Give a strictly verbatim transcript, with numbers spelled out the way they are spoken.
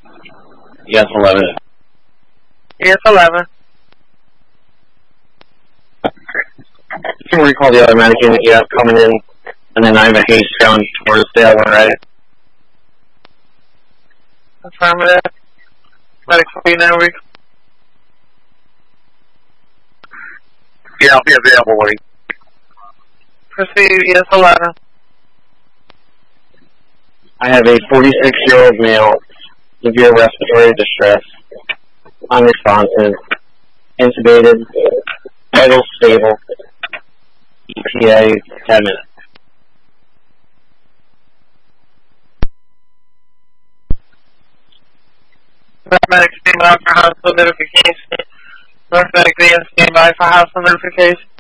Yes, eleven. Yes, eleven. You can recall the other medic unit you have coming in, and then I have a haste down towards the other one, right? Affirmative. Medic for you now, Rick. Yeah, I'll be available when he... Proceed, yes, eleven. I have a forty-six-year-old male, severe respiratory distress, unresponsive, intubated, vital stable, E T A, ten minutes. Medic stand by for hospital notification. North medic van stand by for hospital notification.